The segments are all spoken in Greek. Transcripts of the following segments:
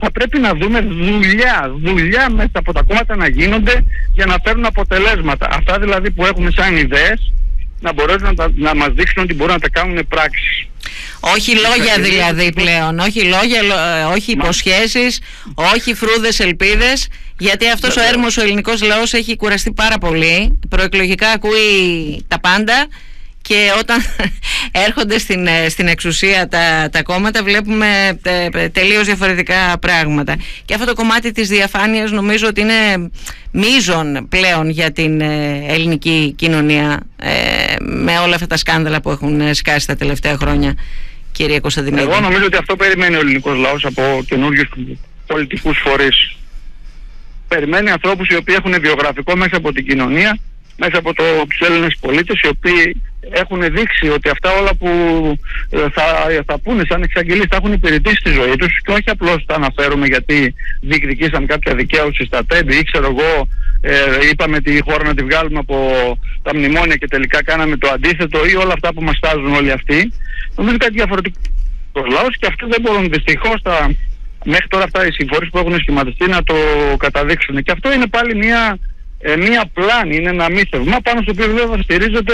θα πρέπει να δούμε δουλειά μέσα από τα κόμματα να γίνονται για να φέρουν αποτελέσματα. Αυτά δηλαδή που έχουν σαν ιδέες να μπορέσουν να μας δείξουν ότι μπορούν να τα κάνουν πράξεις. Όχι λόγια δηλαδή πλέον, όχι λόγια, όχι υποσχέσεις, όχι φρούδες ελπίδες, γιατί αυτός ο έρμος ο ελληνικός λαός έχει κουραστεί πάρα πολύ, προεκλογικά ακούει τα πάντα και όταν έρχονται στην εξουσία τα κόμματα βλέπουμε τελείως διαφορετικά πράγματα. Και αυτό το κομμάτι της διαφάνειας νομίζω ότι είναι μείζον πλέον για την ελληνική κοινωνία, με όλα αυτά τα σκάνδαλα που έχουν σκάσει τα τελευταία χρόνια, κύριε Κωνσταντινίδη. Εγώ νομίζω ότι αυτό περιμένει ο ελληνικός λαός από καινούριους πολιτικούς φορείς. Περιμένει ανθρώπους οι οποίοι έχουν βιογραφικό μέσα από την κοινωνία, μέσα από τους Έλληνες πολίτες, οι οποίοι έχουν δείξει ότι αυτά όλα που θα πούνε σαν εξαγγελίες θα έχουν υπηρετήσει στη ζωή τους και όχι απλώς τα αναφέρουμε γιατί διεκδικήσαν κάποια δικαίωση στα τέμπη ή ξέρω εγώ είπαμε τη χώρα να τη βγάλουμε από τα μνημόνια και τελικά κάναμε το αντίθετο ή όλα αυτά που μας τάζουν όλοι αυτοί. Νομίζω κάτι διαφορετικό λαός και αυτοί δεν μπορούν δυστυχώς μέχρι τώρα αυτά οι συμφορίες που έχουν σχηματιστεί να το καταδείξουν. Και αυτό είναι πάλι μία πλάνη, είναι ένα μύθευμα πάνω στο οποίο βέβαια στηρίζεται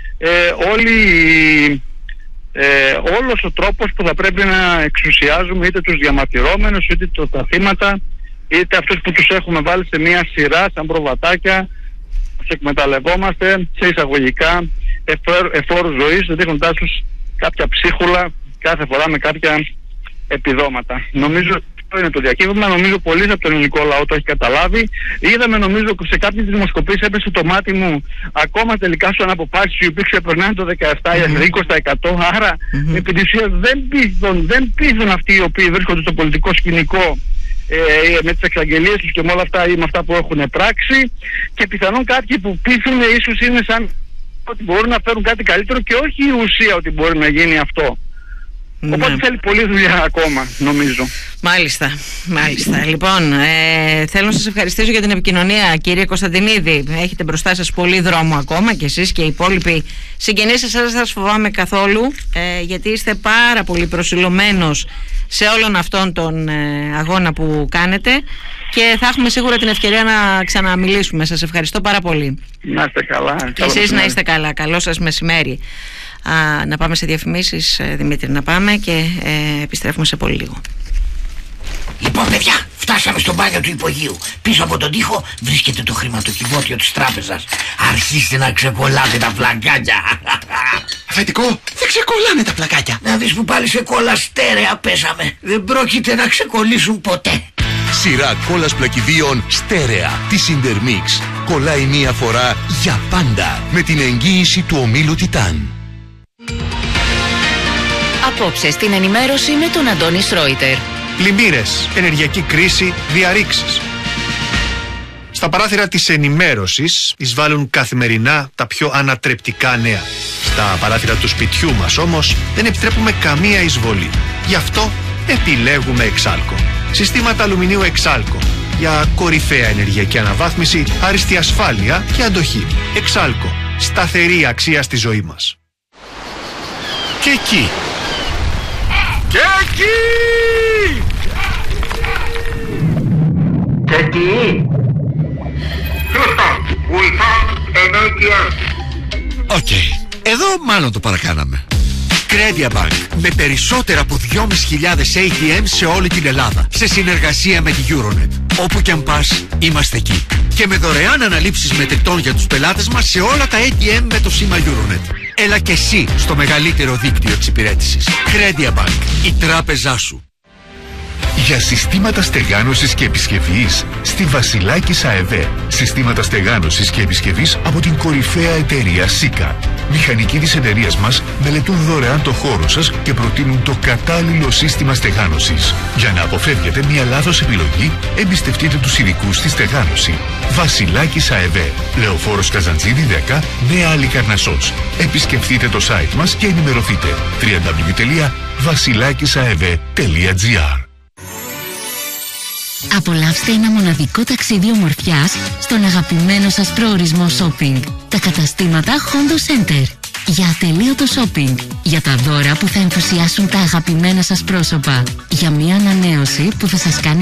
όλος ο τρόπος που θα πρέπει να εξουσιάζουμε είτε τους διαμαρτυρόμενους είτε τα θύματα είτε αυτούς που τους έχουμε βάλει σε μία σειρά σαν προβατάκια, σε εκμεταλλευόμαστε σε εισαγωγικά εφόρους ζωής, δείχνοντάς τους κάποια ψίχουλα κάθε φορά με κάποια επιδόματα. Νομίζω αυτό είναι το διακύβευμα, νομίζω πολλοί από τον ελληνικό λαό το έχει καταλάβει. Είδαμε νομίζω σε κάποιες δημοσκοπήσεις έπεσε το μάτι μου ακόμα τελικά στους αναποπάσεις οι οποίοι ξεπερνάνε το 17-20%. Άρα επί της ουσίας δεν πείθουν αυτοί οι οποίοι βρίσκονται στο πολιτικό σκηνικό με τις εξαγγελίες τους και με όλα αυτά ή με αυτά που έχουν πράξει και πιθανόν κάποιοι που πείθουν ίσως είναι σαν ότι μπορούν να φέρουν κάτι καλύτερο και όχι η ουσία ότι μπορεί να γίνει αυτό. Οπότε θέλει πολλή δουλειά ακόμα, νομίζω. Μάλιστα. Λοιπόν, θέλω να σας ευχαριστήσω για την επικοινωνία, κύριε Κωνσταντινίδη. Έχετε μπροστά σας πολύ δρόμο ακόμα και εσείς και οι υπόλοιποι συγγενείς σας δεν σας φοβάμαι καθόλου, γιατί είστε πάρα πολύ προσιλωμένος σε όλον αυτόν τον αγώνα που κάνετε και θα έχουμε σίγουρα την ευκαιρία να ξαναμιλήσουμε. Σας ευχαριστώ πάρα πολύ. Να είστε καλά. Και εσείς να είστε καλά. Καλό σας μεσημέρι. Να πάμε σε διαφημίσεις, Δημήτρη, να πάμε και επιστρέφουμε σε πολύ λίγο. Λοιπόν, παιδιά, φτάσαμε στο μπάνιο του υπογείου. Πίσω από τον τοίχο βρίσκεται το χρηματοκιβώτιο της τράπεζας. Αρχίστε να ξεκολλάτε τα πλακάκια. Αφεντικό, δεν ξεκολλάνε τα πλακάκια. Να δεις που πάλι σε κόλλα στέρεα πέσαμε. Δεν πρόκειται να ξεκολλήσουν ποτέ. Σειρά κόλλας πλακιδίων στέρεα της Intermix. Κολλάει μία φορά για πάντα με την εγγύηση του ομίλου Τιτάν. Απόψε στην ενημέρωση με τον Αντώνη Σρόιτερ. Πλημμύρες, ενεργειακή κρίση, διαρρήξεις. Στα παράθυρα της ενημέρωσης εισβάλλουν καθημερινά τα πιο ανατρεπτικά νέα. Στα παράθυρα του σπιτιού μας όμως δεν επιτρέπουμε καμία εισβολή. Γι' αυτό επιλέγουμε Εξάλκο. Συστήματα αλουμινίου Εξάλκο. Για κορυφαία ενεργειακή αναβάθμιση, άριστη ασφάλεια και αντοχή. Εξάλκο. Σταθερή αξία στη ζωή μας. Και εκεί. Και εκεί! Και εκεί! Οκ. Εδώ μάλλον το παρακάναμε. Credia Bank. Με περισσότερα από 2.500 ATM σε όλη την Ελλάδα. Σε συνεργασία με τη Euronet. Όπου και αν πας, είμαστε εκεί. Και με δωρεάν αναλήψεις μετρητών για τους πελάτες μας σε όλα τα ATM με το σήμα Euronet. Έλα και εσύ στο μεγαλύτερο δίκτυο εξυπηρέτησης. Credia Bank. Η τράπεζά σου. Για συστήματα στεγάνωσης και επισκευής στη Βασιλάκης ΑΕΒ. Συστήματα στεγάνωσης και επισκευής από την κορυφαία εταιρεία Σίκα. Μηχανικοί της εταιρείας μας μελετούν δωρεάν το χώρο σας και προτείνουν το κατάλληλο σύστημα στεγάνωσης. Για να αποφεύγετε μια λάθος επιλογή, εμπιστευτείτε τους ειδικούς στη στεγάνωση. Βασιλάκης ΑΕΒ. Λεωφόρος Καζαντζίδη 10, Νέα Αλικαρνασσός. Επισκεφτείτε το site μας και ενημερωθείτε. www.vasilakisaev.gr. Απολαύστε ένα μοναδικό ταξίδι ομορφιάς στον αγαπημένο σας προορισμό shopping. Τα καταστήματα Hondo Center. Για ατελείωτο shopping. Για τα δώρα που θα ενθουσιάσουν τα αγαπημένα σας πρόσωπα. Για μια ανανέωση που θα σας κάνει